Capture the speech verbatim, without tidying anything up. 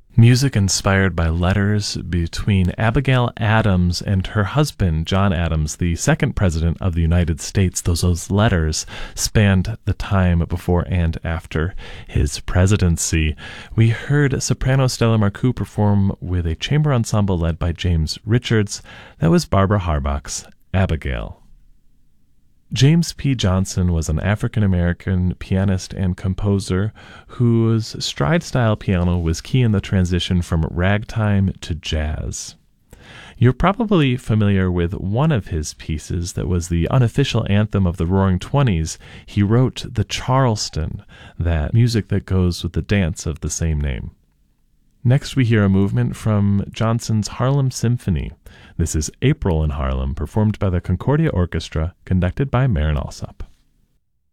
Music inspired by letters between Abigail Adams and her husband, John Adams, the second president of the United States. Those, those letters spanned the time before and after his presidency. We heard soprano Stella Marcoux perform with a chamber ensemble led by James Richards. That was Barbara Harbach's Abigail. James P. Johnson was an African-American pianist and composer whose stride-style piano was key in the transition from ragtime to jazz. You're probably familiar with one of his pieces that was the unofficial anthem of the Roaring Twenties. He wrote the Charleston, that music that goes with the dance of the same name. Next, we hear a movement from Johnson's Harlem Symphony. This is April in Harlem, performed by the Concordia Orchestra, conducted by Marin Alsop.